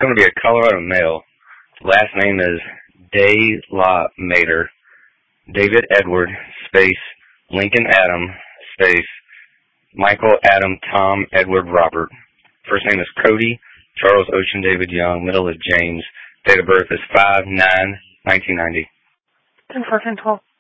going to be a Colorado male. Last name is De La Mater. David Edward, space, Lincoln Adam, space, Michael Adam Tom Edward Robert. First name is Cody Charles Ocean David Young. Middle is James. Date of birth is 5/9/1990. 10/4/10/12.